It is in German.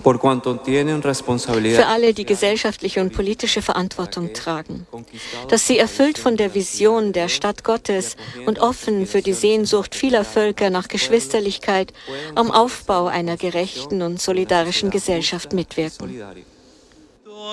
Für alle, die gesellschaftliche und politische Verantwortung tragen. Dass sie erfüllt von der Vision der Stadt Gottes und offen für die Sehnsucht vieler Völker nach Geschwisterlichkeit am Aufbau einer gerechten und solidarischen Gesellschaft mitwirken.